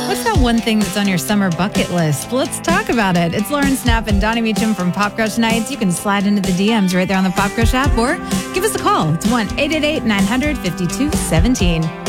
What's that one thing that's on your summer bucket list? Let's talk about it. It's Lauren Snapp and Donnie Meacham from Pop Crush Nights. You can slide into the DMs right there on the Pop Crush app or give us a call. It's 1-888-900-5217.